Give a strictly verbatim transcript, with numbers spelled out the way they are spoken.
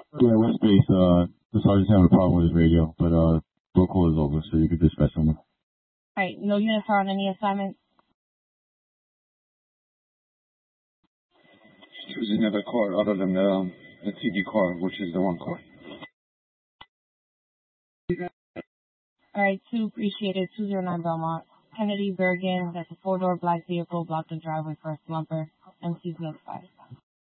Yeah, West Base, uh, the sergeant's having a problem with his radio, but, uh, roll call is over, so you can dispatch someone. Alright, no units are on any assignment? Choose another car other than the, um, the T D car, which is the one car. Alright, two, appreciate it. two zero nine Belmont. Kennedy Bergen, that's a four-door black vehicle, blocked the driveway for a slumper. M C's notified.